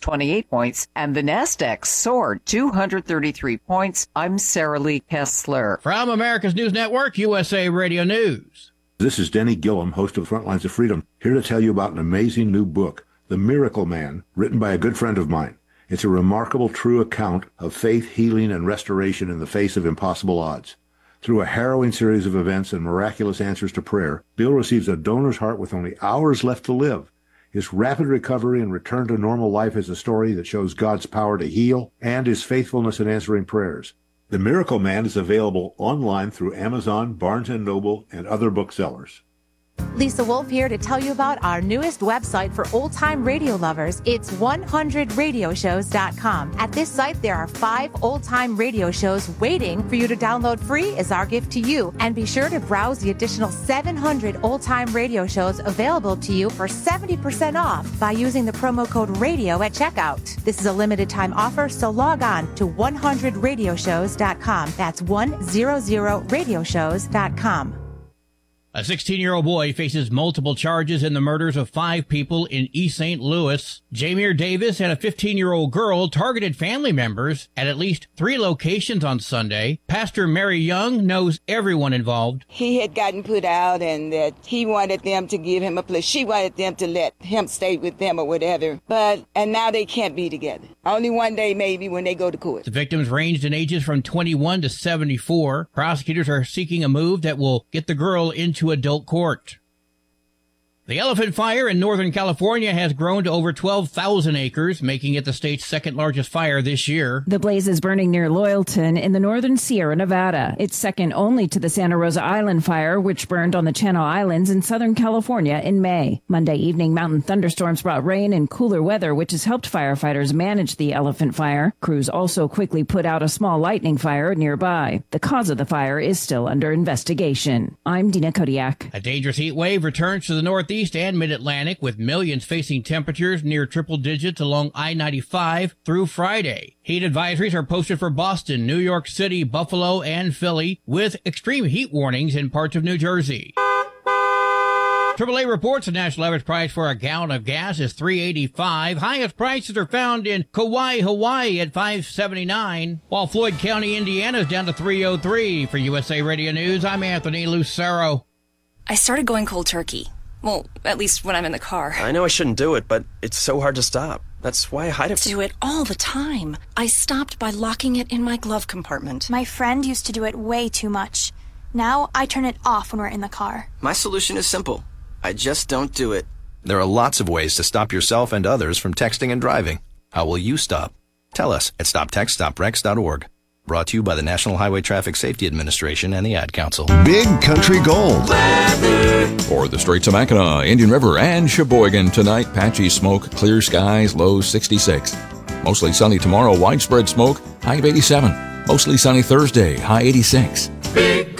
rose 28 points, and the NASDAQ soared 233 points. I'm Sarah Lee Kessler. From America's News Network, USA Radio News. This is Denny Gillum, host of Frontlines of Freedom, here to tell you about an amazing new book, The Miracle Man, written by a good friend of mine. It's a remarkable, true account of faith, healing, and restoration in the face of impossible odds. Through a harrowing series of events and miraculous answers to prayer, Bill receives a donor's heart with only hours left to live. His rapid recovery and return to normal life is a story that shows God's power to heal and his faithfulness in answering prayers. The Miracle Man is available online through Amazon, Barnes & Noble, and other booksellers. Lisa Wolf here to tell you about our newest website for old-time radio lovers. It's 100radioshows.com. At this site, there are 5 old-time radio shows waiting for you to download free as our gift to you. And be sure to browse the additional 700 old-time radio shows available to you for 70% off by using the promo code RADIO at checkout. This is a limited-time offer, so log on to 100radioshows.com. That's 100radioshows.com. A 16-year-old boy faces multiple charges in the murders of 5 people in East St. Louis. Jamir Davis and a 15-year-old girl targeted family members at least 3 locations on Sunday. Pastor Mary Young knows everyone involved. He had gotten put out and that he wanted them to give him a place. She wanted them to let him stay with them or whatever. And now they can't be together. Only one day maybe when they go to court. The victims ranged in ages from 21 to 74. Prosecutors are seeking a move that will get the girl into adult court. The Elephant Fire in Northern California has grown to over 12,000 acres, making it the state's second largest fire this year. The blaze is burning near Loyalton in the northern Sierra Nevada. It's second only to the Santa Rosa Island fire, which burned on the Channel Islands in Southern California in May. Monday evening, mountain thunderstorms brought rain and cooler weather, which has helped firefighters manage the Elephant Fire. Crews also quickly put out a small lightning fire nearby. The cause of the fire is still under investigation. I'm Dina Kodiak. A dangerous heat wave returns to the northeast and mid-Atlantic, with millions facing temperatures near triple digits along I-95 through Friday. Heat advisories are posted for Boston, New York City, Buffalo, and Philly, with extreme heat warnings in parts of New Jersey. AAA reports the national average price for a gallon of gas is $3.85. Highest prices are found in Kauai, Hawaii at $5.79, while Floyd County, Indiana is down to $3.03. For USA Radio News, I'm Anthony Lucero. I started going cold turkey. Well, at least when I'm in the car. I know I shouldn't do it, but it's so hard to stop. That's why I hide it. Do it all the time. I stopped by locking it in my glove compartment. My friend used to do it way too much. Now I turn it off when we're in the car. My solution is simple. I just don't do it. There are lots of ways to stop yourself and others from texting and driving. How will you stop? Tell us at stoptextstoprex.org. Brought to you by the National Highway Traffic Safety Administration and the Ad Council. Big Country Gold. For the Straits of Mackinac, Indian River, and Sheboygan tonight, patchy smoke, clear skies, low 66. Mostly sunny tomorrow, widespread smoke, high of 87. Mostly sunny Thursday, high 86. Big